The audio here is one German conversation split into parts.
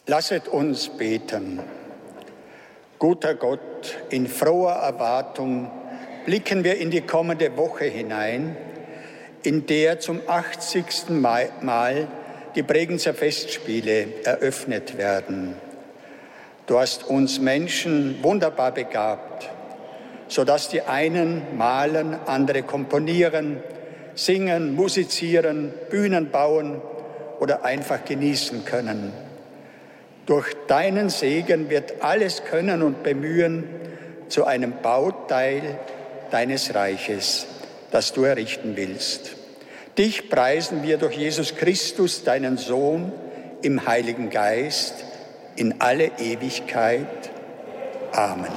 Lasset uns beten. Guter Gott, in froher Erwartung blicken wir in die kommende Woche hinein, in der zum 80. Mal die Bregenzer Festspiele eröffnet werden. Du hast uns Menschen wunderbar begabt, sodass die einen malen, andere komponieren, singen, musizieren, Bühnen bauen oder einfach genießen können. Durch deinen Segen wird alles Können und Bemühen zu einem Bauteil deines Reiches, das du errichten willst. Dich preisen wir durch Jesus Christus, deinen Sohn, im Heiligen Geist, in alle Ewigkeit. Amen.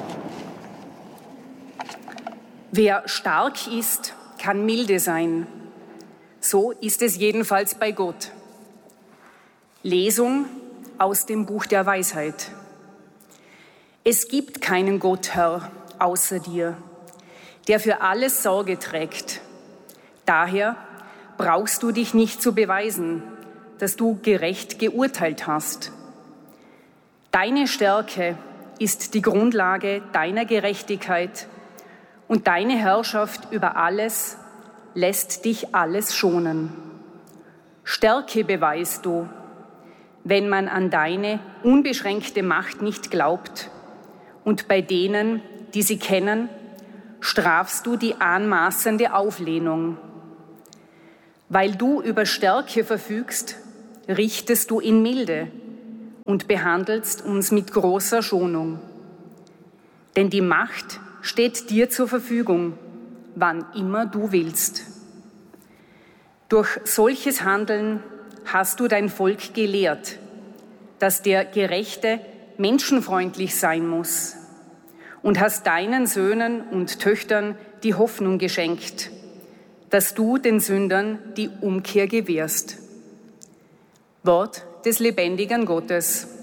Wer stark ist, kann milde sein. So ist es jedenfalls bei Gott. Lesung aus dem Buch der Weisheit. Es gibt keinen Gott, Herr, außer dir, der für alles Sorge trägt. Daher brauchst du dich nicht zu beweisen, dass du gerecht geurteilt hast. Deine Stärke ist die Grundlage deiner Gerechtigkeit und deine Herrschaft über alles lässt dich alles schonen. Stärke beweist du, wenn man an deine unbeschränkte Macht nicht glaubt, und bei denen, die sie kennen, strafst du die anmaßende Auflehnung. Weil du über Stärke verfügst, richtest du in Milde und behandelst uns mit großer Schonung. Denn die Macht steht dir zur Verfügung, wann immer du willst. Durch solches Handeln hast du dein Volk gelehrt, dass der Gerechte menschenfreundlich sein muss, und hast deinen Söhnen und Töchtern die Hoffnung geschenkt, dass du den Sündern die Umkehr gewährst. Wort des lebendigen Gottes.